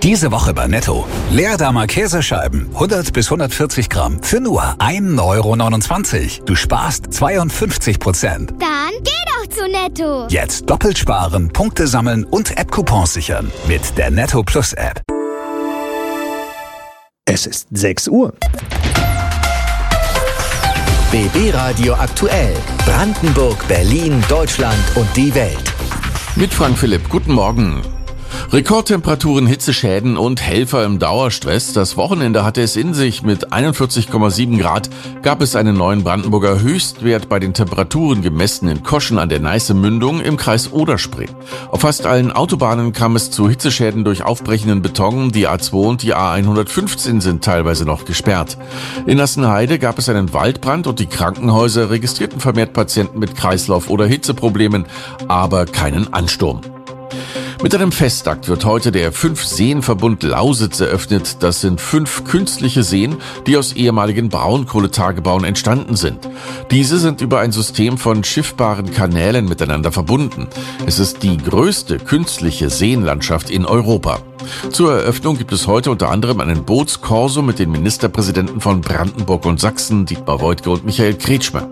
Diese Woche bei Netto. Leerdammer Käsescheiben, 100 bis 140 Gramm, für nur 1,29 €. Du sparst 52%. Dann geh doch zu Netto. Jetzt doppelt sparen, Punkte sammeln und App-Coupons sichern. Mit der Netto Plus App. Es ist 6 Uhr. BB Radio aktuell. Brandenburg, Berlin, Deutschland und die Welt. Mit Frank Philipp, guten Morgen. Rekordtemperaturen, Hitzeschäden und Helfer im Dauerstress. Das Wochenende hatte es in sich. Mit 41,7 Grad gab es einen neuen Brandenburger Höchstwert bei den Temperaturen gemessen in Koschen an der Neiße-Mündung im Kreis Oder-Spree. Auf fast allen Autobahnen kam es zu Hitzeschäden durch aufbrechenden Beton. Die A2 und die A115 sind teilweise noch gesperrt. In Nassenheide gab es einen Waldbrand und die Krankenhäuser registrierten vermehrt Patienten mit Kreislauf- oder Hitzeproblemen, aber keinen Ansturm. Mit einem Festakt wird heute der 5-Seen-Verbund Lausitz eröffnet. Das sind 5 künstliche Seen, die aus ehemaligen Braunkohletagebauen entstanden sind. Diese sind über ein System von schiffbaren Kanälen miteinander verbunden. Es ist die größte künstliche Seenlandschaft in Europa. Zur Eröffnung gibt es heute unter anderem einen Bootskorso mit den Ministerpräsidenten von Brandenburg und Sachsen, Dietmar Woidke und Michael Kretschmer.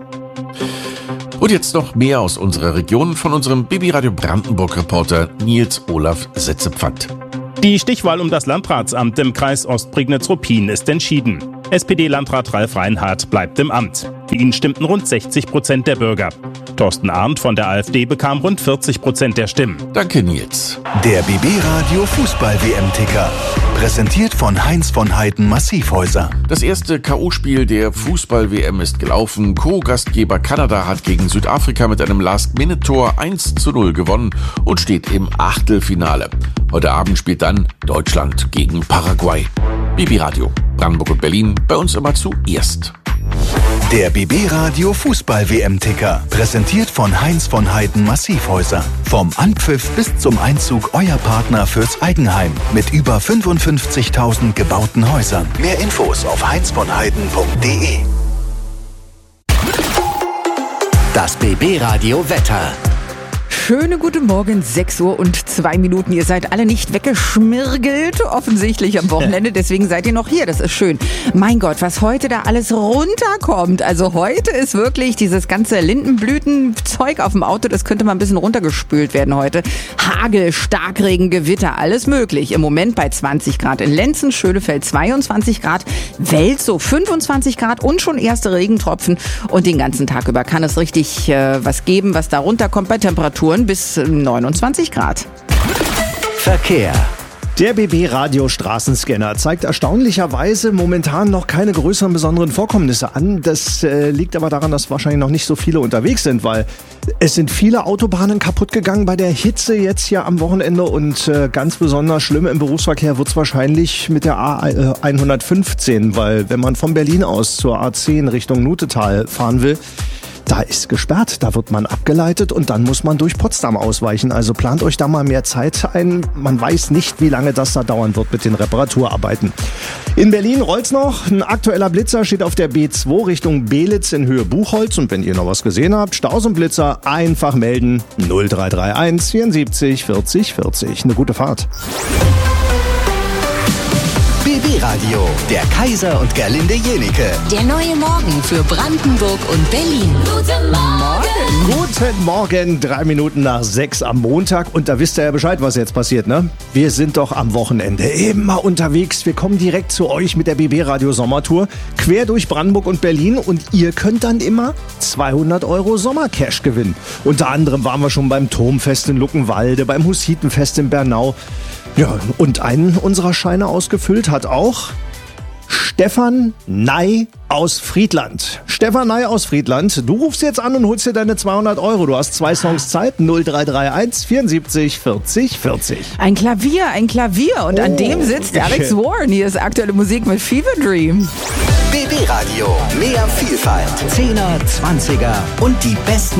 Und jetzt noch mehr aus unserer Region von unserem BB Radio Brandenburg-Reporter Nils Olaf Setzepfand. Die Stichwahl um das Landratsamt im Kreis Ostprignitz-Ruppin ist entschieden. SPD-Landrat Ralf Reinhardt bleibt im Amt. Für ihn stimmten rund 60% der Bürger. Thorsten Arndt von der AfD bekam rund 40% der Stimmen. Danke, Nils. Der BB Radio Fußball-WM-Ticker. Präsentiert von Heinz von Heiden Massivhäuser. Das erste K.O.-Spiel der Fußball-WM ist gelaufen. Co-Gastgeber Kanada hat gegen Südafrika mit einem Last-Minute-Tor 1:0 gewonnen und steht im Achtelfinale. Heute Abend spielt dann Deutschland gegen Paraguay. BB Radio, Brandenburg und Berlin, bei uns immer zuerst. Der BB Radio Fußball-WM-Ticker. Präsentiert von Heinz von Heiden Massivhäuser. Vom Anpfiff bis zum Einzug euer Partner fürs Eigenheim. Mit über 55.000 gebauten Häusern. Mehr Infos auf heinzvonheiden.de. Das BB Radio Wetter. Schöne guten Morgen, 6 Uhr und 2 Minuten. Ihr seid alle nicht weggeschmirgelt, offensichtlich am Wochenende. Deswegen seid ihr noch hier, das ist schön. Mein Gott, was heute da alles runterkommt. Also heute ist wirklich dieses ganze Lindenblütenzeug auf dem Auto, das könnte mal ein bisschen runtergespült werden heute. Hagel, Starkregen, Gewitter, alles möglich. Im Moment bei 20 Grad in Lenzen, Schönefeld 22 Grad, Welzow 25 Grad und schon erste Regentropfen. Und den ganzen Tag über kann es richtig was geben, was da runterkommt bei Temperaturen bis 29 Grad. Verkehr. Der BB Radio Straßenscanner zeigt erstaunlicherweise momentan noch keine größeren besonderen Vorkommnisse an. Das liegt aber daran, dass wahrscheinlich noch nicht so viele unterwegs sind, weil es sind viele Autobahnen kaputt gegangen bei der Hitze jetzt hier am Wochenende und ganz besonders schlimm im Berufsverkehr wird es wahrscheinlich mit der A115, weil wenn man von Berlin aus zur A10 Richtung Nutetal fahren will, da ist gesperrt, da wird man abgeleitet und dann muss man durch Potsdam ausweichen. Also plant euch da mal mehr Zeit ein. Man weiß nicht, wie lange das da dauern wird mit den Reparaturarbeiten. In Berlin rollt's noch. Ein aktueller Blitzer steht auf der B2 Richtung Belitz in Höhe Buchholz. Und wenn ihr noch was gesehen habt, Staus und Blitzer einfach melden. 0331 74 40 40. Eine gute Fahrt. BB Radio, der Kaiser und Gerlinde Jenike. Der neue Morgen für Brandenburg und Berlin. Guten Morgen. Guten Morgen, 3 Minuten nach 6 am Montag. Und da wisst ihr ja Bescheid, was jetzt passiert, ne? Wir sind doch am Wochenende immer unterwegs. Wir kommen direkt zu euch mit der BB Radio Sommertour. Quer durch Brandenburg und Berlin. Und ihr könnt dann immer 200 € Sommercash gewinnen. Unter anderem waren wir schon beim Turmfest in Luckenwalde, beim Hussitenfest in Bernau. Ja, und einen unserer Scheine ausgefüllt hat auch Stefan Ney aus Friedland. Stefan Ney aus Friedland, du rufst jetzt an und holst dir deine 200 €. Du hast 2 Songs Zeit, 0331 74 40 40. Ein Klavier und an dem sitzt Alex Warren. Hier ist aktuelle Musik mit Fever Dream. BB Radio, mehr Vielfalt, 10er, 20er und die besten